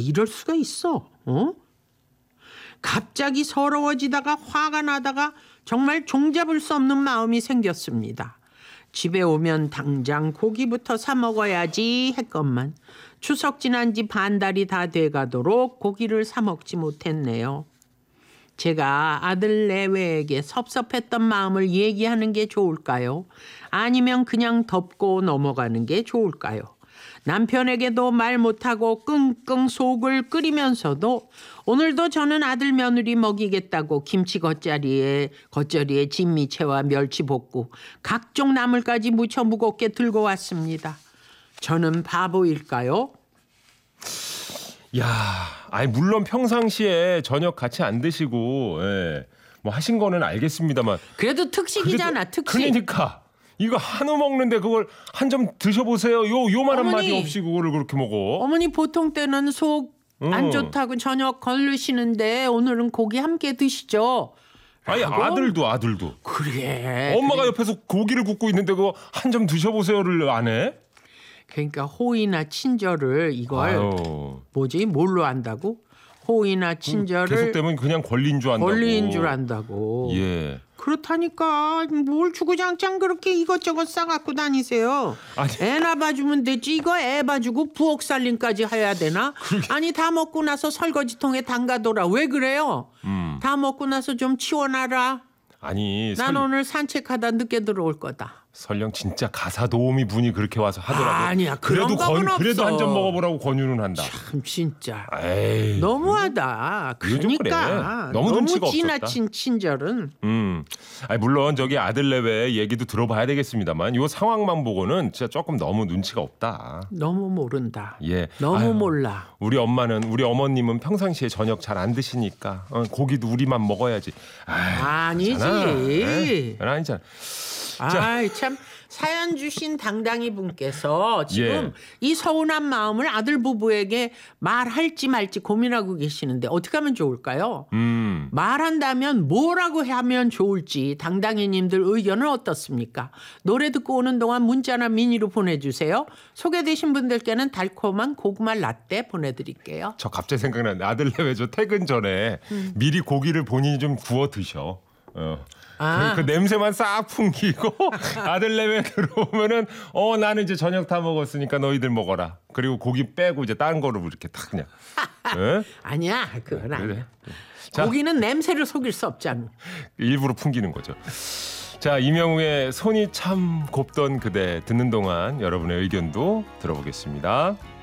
이럴 수가 있어? 갑자기 서러워지다가 화가 나다가 정말 종잡을 수 없는 마음이 생겼습니다. 집에 오면 당장 고기부터 사 먹어야지 했건만 추석 지난 지 반달이 다 돼가도록 고기를 사 먹지 못했네요. 제가 아들 내외에게 섭섭했던 마음을 얘기하는 게 좋을까요? 아니면 그냥 덮고 넘어가는 게 좋을까요? 남편에게도 말 못하고 끙끙 속을 끓이면서도 오늘도 저는 아들 며느리 먹이겠다고 김치 겉절이에 진미채와 멸치볶고 각종 나물까지 무쳐 무겁게 들고 왔습니다. 저는 바보일까요? 야, 아니 물론 평상시에 저녁 같이 안 드시고 뭐 하신 거는 알겠습니다만 그래도 특식이잖아, 특식. 그러니까 이거 한우 먹는데 그걸 한 점 드셔보세요. 요만 한마디 없이 그거를 그렇게 먹어. 어머니 보통 때는 속 안 좋다고 저녁 걸르시는데 오늘은 고기 함께 드시죠. 아니 아들도. 그래. 엄마가 옆에서 고기를 굽고 있는데 그거 한 점 드셔보세요를 안 해? 그러니까 호의나 친절을 이걸 뭘로 안다고? 호의나 친절을 계속되면 그냥 권리인 줄 안다고. 권리인 줄 안다고. 예. 그렇다니까 뭘 주구장창 그렇게 이것저것 싸갖고 다니세요. 아니. 애나 봐주면 되지 이거 애 봐주고 부엌 살림까지 해야 되나? 아니 다 먹고 나서 설거지통에 담가둬라. 왜 그래요? 다 먹고 나서 좀 치워놔라. 아니 난 오늘 산책하다 늦게 들어올 거다. 설령 진짜 가사 도우미 분이 그렇게 와서 하더라도 아니야 그런 법은 없어. 그래도 한 점 먹어보라고 권유는 한다. 참 진짜 에이, 너무하다. 그러니까 그래. 너무 눈치가 지나친 친절은. 아니 물론 저기 아들 내외 얘기도 들어봐야 되겠습니다만 이 상황만 보고는 진짜 조금 너무 눈치가 없다. 너무 모른다. 예. 너무 몰라. 우리 어머님은 평상시에 저녁 잘 안 드시니까 고기도 우리만 먹어야지. 아니지. 아니잖아. 아이 참 사연 주신 당당히 분께서 지금 예. 이 서운한 마음을 아들 부부에게 말할지 말지 고민하고 계시는데 어떻게 하면 좋을까요? 말한다면 뭐라고 하면 좋을지 당당히님들 의견은 어떻습니까? 노래 듣고 오는 동안 문자나 미니로 보내주세요. 소개되신 분들께는 달콤한 고구마 라떼 보내드릴게요. 저 갑자기 생각나는데 아들 내외 저 퇴근 전에 미리 고기를 본인이 좀 구워 드셔. 그 냄새만 싹 풍기고 아들 내외 들어오면은 나는 이제 저녁 다 먹었으니까 너희들 먹어라. 그리고 고기 빼고 이제 다른 거로 이렇게 딱 그냥. 아니야 그건 아니야. 그래. 고기는 냄새를 속일 수 없잖아. 일부러 풍기는 거죠. 자, 이명우의 손이 참 곱던 그대 듣는 동안 여러분의 의견도 들어보겠습니다.